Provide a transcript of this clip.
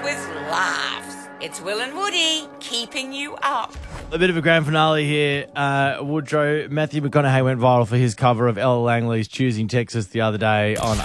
with laughs. It's Will and Woody keeping you up. A bit of a grand finale here. Woodrow, Matthew McConaughey went viral for his cover of Ella Langley's Choosing Texas the other day on